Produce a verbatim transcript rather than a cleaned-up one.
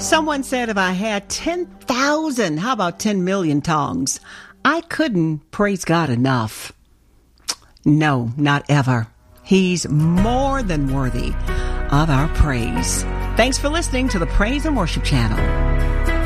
Someone said if I had ten thousand, how about ten million tongues, I couldn't praise God enough. No, not ever. He's more than worthy of our praise. Thanks for listening to the Praise and Worship Channel.